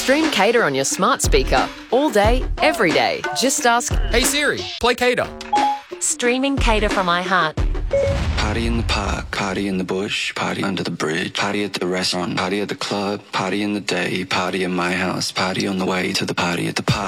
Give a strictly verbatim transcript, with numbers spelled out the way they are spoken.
Stream Cater on your smart speaker all day, every day. Just ask, Hey Siri, play Cater. Streaming Cater from iHeart. Party in the park, party in the bush, party under the bridge, party at the restaurant, party at the club, party in the day, party in my house, party on the way to the party at the park.